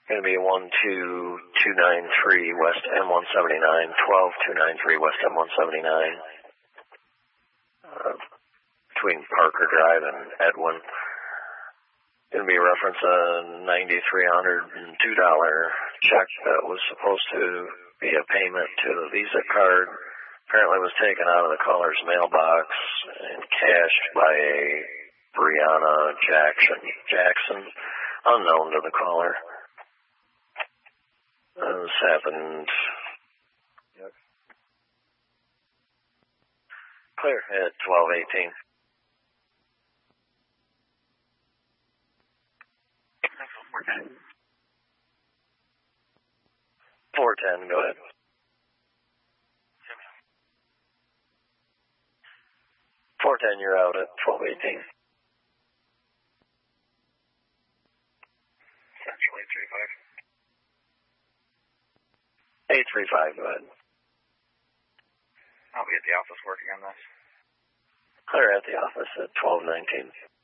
Going to be 12293 West M179, 12293 West M179, between Parker Drive and Edwin. Going to be a reference a $9,302 check that was supposed to be a payment to the Visa card. Apparently was taken out of the caller's mailbox and cashed by a Brianna Jackson, unknown to the caller. This happened. Yep. Clear at 12:18. 410, go ahead. 410, you're out at 12:18. Central 835. 835, go ahead. I'll be at the office working on this. Clear at the office at 12:19.